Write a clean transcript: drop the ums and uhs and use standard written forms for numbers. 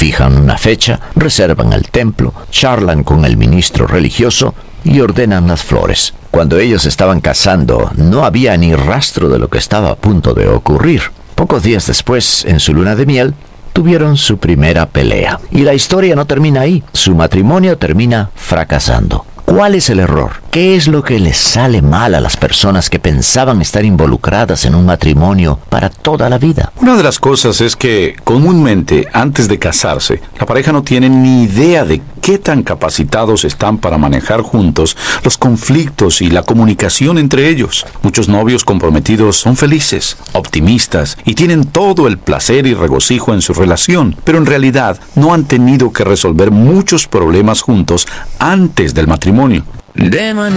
fijan una fecha, reservan el templo, charlan con el ministro religioso y ordenan las flores. Cuando ellos estaban casando, no había ni rastro de lo que estaba a punto de ocurrir. Pocos días después, en su luna de miel, tuvieron su primera pelea. Y la historia no termina ahí. Su matrimonio termina fracasando. ¿Cuál es el error? ¿Qué es lo que les sale mal a las personas que pensaban estar involucradas en un matrimonio para toda la vida? Una de las cosas es que, comúnmente, antes de casarse, la pareja no tiene ni idea de qué tan capacitados están para manejar juntos los conflictos y la comunicación entre ellos. Muchos novios comprometidos son felices, optimistas y tienen todo el placer y regocijo en su relación, pero en realidad no han tenido que resolver muchos problemas juntos antes del matrimonio.